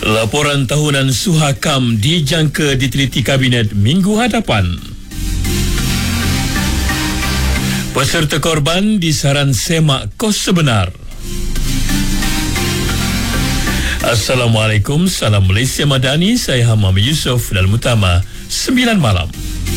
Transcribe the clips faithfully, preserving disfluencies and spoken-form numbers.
Laporan tahunan Suhakam dijangka diteliti Kabinet minggu hadapan. Peserta korban disaran semak kos sebenar. Assalamualaikum, salam Malaysia Madani, saya Hamam Yusof dalam utama sembilan malam.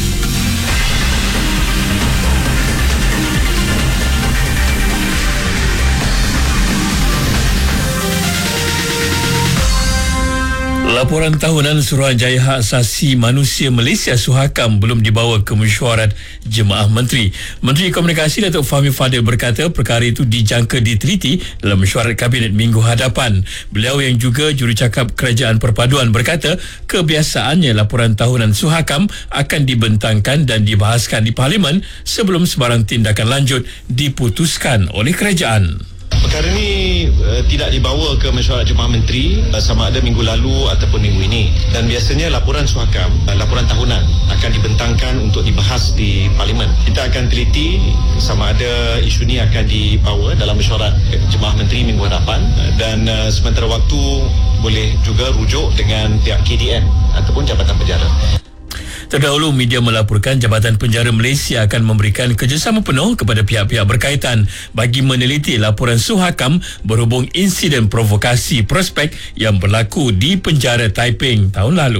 Laporan tahunan Suruhanjaya Hak Asasi Manusia Malaysia Suhakam belum dibawa ke mesyuarat Jemaah Menteri. Menteri Komunikasi Datuk Fahmi Fadil berkata perkara itu dijangka diteliti dalam mesyuarat Kabinet minggu hadapan. Beliau yang juga jurucakap Kerajaan Perpaduan berkata kebiasaannya laporan tahunan Suhakam akan dibentangkan dan dibahaskan di Parlimen sebelum sebarang tindakan lanjut diputuskan oleh kerajaan. Perkara ini uh, tidak dibawa ke mesyuarat Jemaah Menteri uh, sama ada minggu lalu ataupun minggu ini, dan biasanya laporan Suhakam, uh, laporan tahunan akan dibentangkan untuk dibahas di Parlimen. Kita akan teliti sama ada isu ini akan dibawa dalam mesyuarat Jemaah Menteri minggu hadapan, uh, dan uh, sementara waktu boleh juga rujuk dengan pihak K D N ataupun Jabatan Penjara. Terdahulu, media melaporkan Jabatan Penjara Malaysia akan memberikan kerjasama penuh kepada pihak-pihak berkaitan bagi meneliti laporan Suhakam berhubung insiden provokasi prospek yang berlaku di penjara Taiping tahun lalu.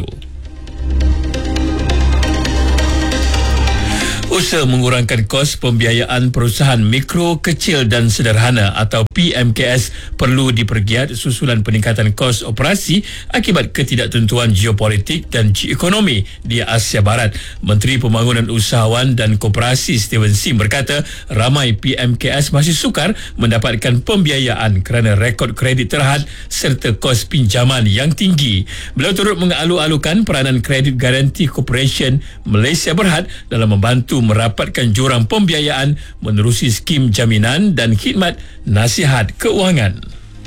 Usaha mengurangkan kos pembiayaan perusahaan mikro, kecil dan sederhana atau P M K S perlu dipergiat susulan peningkatan kos operasi akibat ketidaktentuan geopolitik dan geoekonomi di Asia Barat. Menteri Pembangunan Usahawan dan Koperasi Steven Sim berkata ramai P M K S masih sukar mendapatkan pembiayaan kerana rekod kredit terhad serta kos pinjaman yang tinggi. Beliau turut mengalu-alukan peranan Credit Guarantee Corporation Malaysia Berhad dalam membantu merapatkan jurang pembiayaan menerusi skim jaminan dan khidmat nasihat keuangan.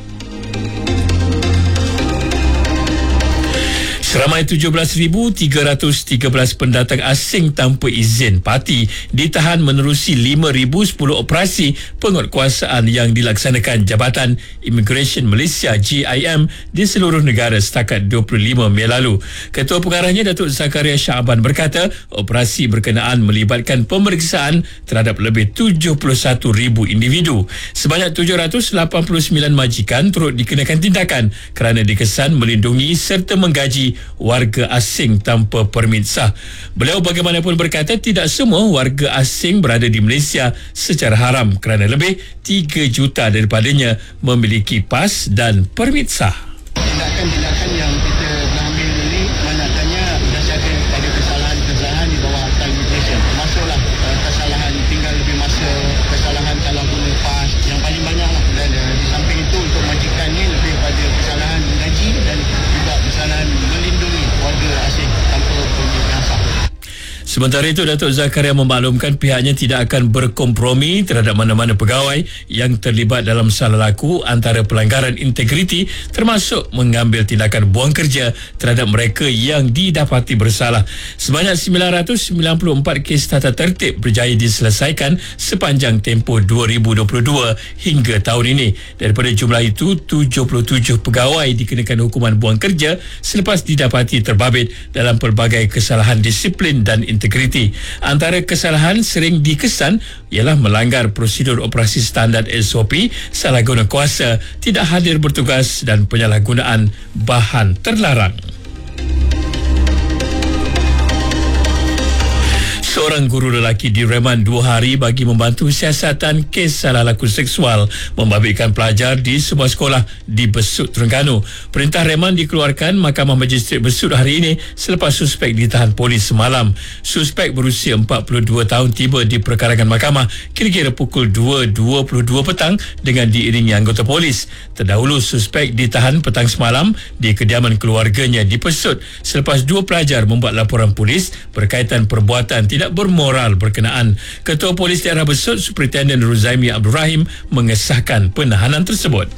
Seramai tujuh belas ribu tiga ratus tiga belas pendatang asing tanpa izin parti ditahan menerusi lima ribu sepuluh operasi penguatkuasaan yang dilaksanakan Jabatan Immigration Malaysia J I M di seluruh negara setakat dua puluh lima Mei lalu. Ketua Pengarahnya Datuk Zakaria Syaban berkata operasi berkenaan melibatkan pemeriksaan terhadap lebih tujuh puluh satu ribu individu. Sebanyak tujuh ratus lapan puluh sembilan majikan turut dikenakan tindakan kerana dikesan melindungi serta menggaji warga asing tanpa permit sah. Beliau bagaimanapun berkata tidak semua warga asing berada di Malaysia secara haram kerana lebih tiga juta daripadanya memiliki pas dan permit sah. Tindakan-tindakan yang kita nak ambil ini manakala berdasarkan pada kesalahan-kesalahan di bawah Akta Immigration, termasuklah uh, kesalahan tinggal lebih masa, kesalahan salah guna pas yang paling banyak lah, dan uh, di samping itu untuk majikan ni lebih pada kesalahan menggaji dan juga kesalahan melindungi warga asing tanpa permit yang sah. Sementara itu, Datuk Zakaria memaklumkan pihaknya tidak akan berkompromi terhadap mana-mana pegawai yang terlibat dalam salah laku antara pelanggaran integriti termasuk mengambil tindakan buang kerja terhadap mereka yang didapati bersalah. Sebanyak sembilan ratus sembilan puluh empat kes tata tertib berjaya diselesaikan sepanjang tempoh dua ribu dua puluh dua hingga tahun ini. Daripada jumlah itu, tujuh puluh tujuh pegawai dikenakan hukuman buang kerja selepas didapati terbabit dalam pelbagai kesalahan disiplin dan integriti. Integriti. Antara kesalahan sering dikesan ialah melanggar prosedur operasi standard S O P, salah guna kuasa, tidak hadir bertugas dan penyalahgunaan bahan terlarang. Seorang guru lelaki direman dua hari bagi membantu siasatan kes salah laku seksual membabitkan pelajar di sebuah sekolah di Besut, Terengganu. Perintah reman dikeluarkan Mahkamah Majistret Besut hari ini selepas suspek ditahan polis semalam. Suspek berusia empat puluh dua tahun tiba di perkarangan mahkamah kira-kira pukul dua dua puluh dua petang dengan diiringi anggota polis. Terdahulu suspek ditahan petang semalam di kediaman keluarganya di Besut selepas dua pelajar membuat laporan polis berkaitan perbuatan tidak bermoral berkenaan. Ketua Polis Daerah Besut, Superintendent Ruzaimi Abdul Rahim mengesahkan penahanan tersebut.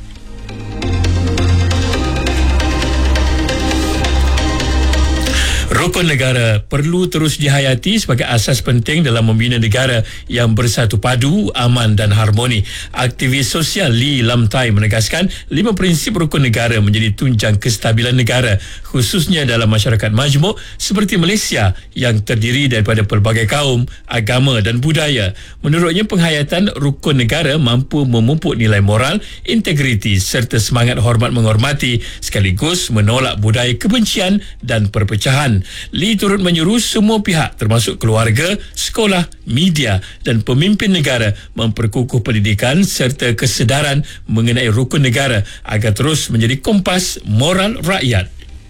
Rukun negara perlu terus dihayati sebagai asas penting dalam membina negara yang bersatu padu, aman dan harmoni. Aktivis sosial Lee Lam Tai menegaskan lima prinsip rukun negara menjadi tunjang kestabilan negara, khususnya dalam masyarakat majmuk seperti Malaysia yang terdiri daripada pelbagai kaum, agama dan budaya. Menurutnya, penghayatan rukun negara mampu memupuk nilai moral, integriti serta semangat hormat menghormati sekaligus menolak budaya kebencian dan perpecahan. Lee turut menyuruh semua pihak termasuk keluarga, sekolah, media dan pemimpin negara memperkukuh pendidikan serta kesedaran mengenai rukun negara agar terus menjadi kompas moral rakyat.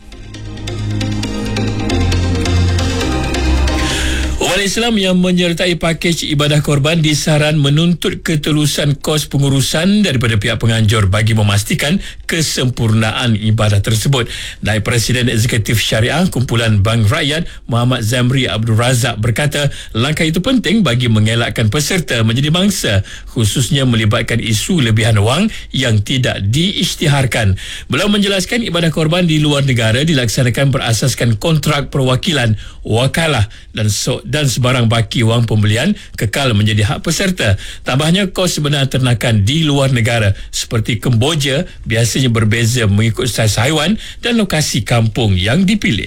Umat Islam yang menyertai pakej ibadah korban disaran menuntut ketulusan kos pengurusan daripada pihak penganjur bagi memastikan kesempurnaan ibadah tersebut. Naib Presiden Eksekutif Syariah Kumpulan Bank Rakyat Muhammad Zamri Abdul Razak berkata langkah itu penting bagi mengelakkan peserta menjadi mangsa, khususnya melibatkan isu lebihan wang yang tidak diisytiharkan. Beliau menjelaskan ibadah korban di luar negara dilaksanakan berasaskan kontrak perwakilan, wakalah dan so dan sebarang baki wang pembelian kekal menjadi hak peserta. Tambahnya, kos sebenar ternakan di luar negara seperti Kemboja biasanya berbeza mengikut saiz haiwan dan lokasi kampung yang dipilih.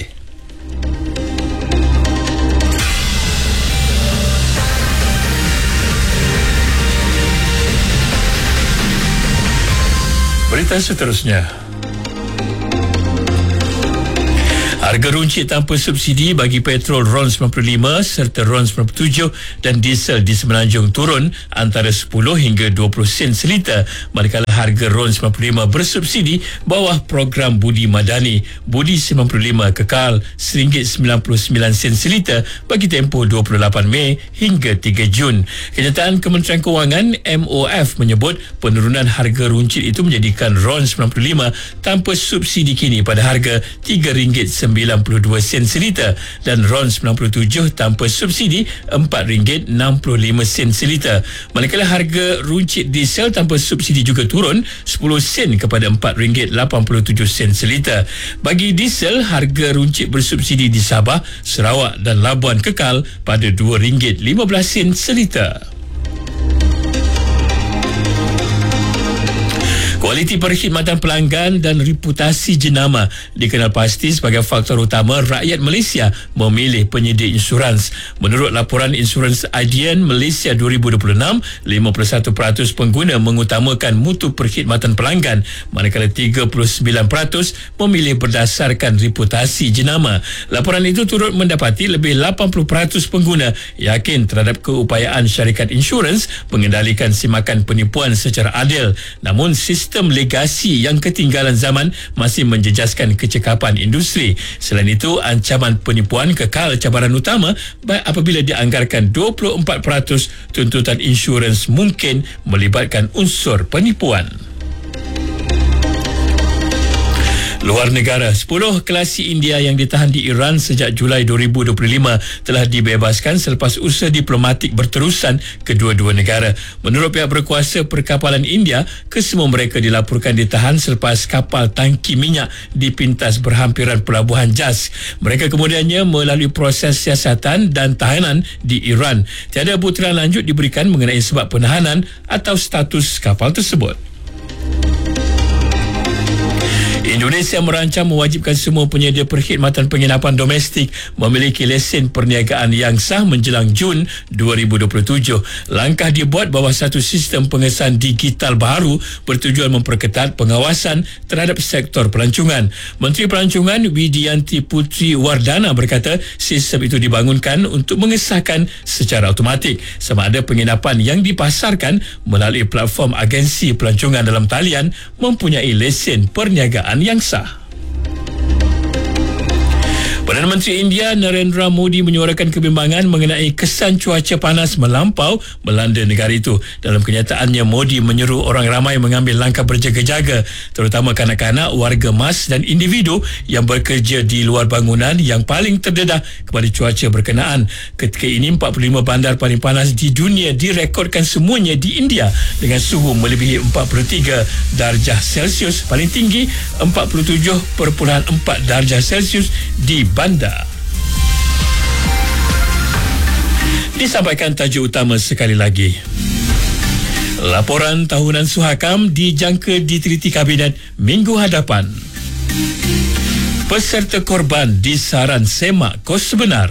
Berita seterusnya. Harga runcit tanpa subsidi bagi petrol RON sembilan puluh lima serta RON sembilan puluh tujuh dan diesel di Semenanjung turun antara sepuluh hingga dua puluh sen seliter, manakala harga RON sembilan puluh lima bersubsidi bawah program Budi Madani Budi sembilan puluh lima kekal satu ringgit sembilan puluh sembilan sen seliter bagi tempoh dua puluh lapan Mei hingga tiga Jun. Kenyataan Kementerian Kewangan M O F menyebut penurunan harga runcit itu menjadikan RON sembilan puluh lima tanpa subsidi kini pada harga tiga ringgit sembilan puluh dua sen seliter dan RON sembilan puluh tujuh tanpa subsidi empat ringgit enam puluh lima sen seliter. Manakala harga runcit diesel tanpa subsidi juga turun sepuluh sen kepada empat ringgit lapan puluh tujuh sen seliter. Bagi diesel, harga runcit bersubsidi di Sabah, Sarawak dan Labuan kekal pada dua ringgit lima belas sen seliter. Kualiti perkhidmatan pelanggan dan reputasi jenama dikenal pasti sebagai faktor utama rakyat Malaysia memilih penyedia insurans. Menurut laporan Insurans Idean Malaysia dua ribu dua puluh enam, lima puluh satu peratus pengguna mengutamakan mutu perkhidmatan pelanggan, manakala tiga puluh sembilan peratus memilih berdasarkan reputasi jenama. Laporan itu turut mendapati lebih lapan puluh peratus pengguna yakin terhadap keupayaan syarikat insurans mengendalikan simakan penipuan secara adil. Namun, sistem Sistem legasi yang ketinggalan zaman masih menjejaskan kecekapan industri. Selain itu, ancaman penipuan kekal cabaran utama baik apabila dianggarkan dua puluh empat peratus tuntutan insurans mungkin melibatkan unsur penipuan. Luar negara, sepuluh kelasi India yang ditahan di Iran sejak Julai dua ribu dua puluh lima telah dibebaskan selepas usaha diplomatik berterusan kedua-dua negara. Menurut pihak berkuasa perkapalan India, kesemua mereka dilaporkan ditahan selepas kapal tangki minyak dipintas berhampiran pelabuhan Jas. Mereka kemudiannya melalui proses siasatan dan tahanan di Iran. Tiada butiran lanjut diberikan mengenai sebab penahanan atau status kapal tersebut. Indonesia merancang mewajibkan semua penyedia perkhidmatan penginapan domestik memiliki lesen perniagaan yang sah menjelang Jun dua ribu dua puluh tujuh. Langkah dibuat bawah satu sistem pengesahan digital baru bertujuan memperketat pengawasan terhadap sektor pelancongan. Menteri Pelancongan Widianti Putri Wardana berkata sistem itu dibangunkan untuk mengesahkan secara automatik sama ada penginapan yang dipasarkan melalui platform agensi pelancongan dalam talian mempunyai lesen perniagaan yang sah. Perdana Menteri India Narendra Modi menyuarakan kebimbangan mengenai kesan cuaca panas melampau melanda negara itu. Dalam kenyataannya, Modi menyeru orang ramai mengambil langkah berjaga-jaga, terutama kanak-kanak, warga mas dan individu yang bekerja di luar bangunan yang paling terdedah kepada cuaca berkenaan. Ketika ini, empat puluh lima bandar paling panas di dunia direkodkan semuanya di India dengan suhu melebihi empat puluh tiga darjah Celsius, paling tinggi empat puluh tujuh perpuluhan empat darjah Celsius di bandar. Disampaikan tajuk utama sekali lagi. Laporan tahunan Suhakam dijangka diteliti Kabinet minggu hadapan. Peserta korban disaran semak kos sebenar.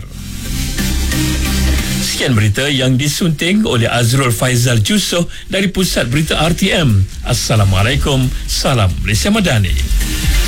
Sekian berita yang disunting oleh Azrul Faizal Jusoh dari Pusat Berita R T M. Assalamualaikum. Salam Malaysia Madani.